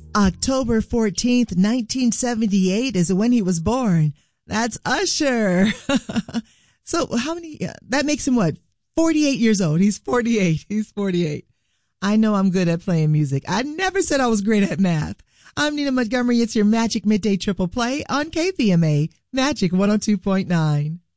October 14th, 1978 is when he was born. That's Usher. So how many, that makes him what? 48 years old. He's 48. He's 48. I know I'm good at playing music. I never said I was great at math. I'm Nina Montgomery. It's your Magic Midday Triple Play on KVMA Magic 102.9.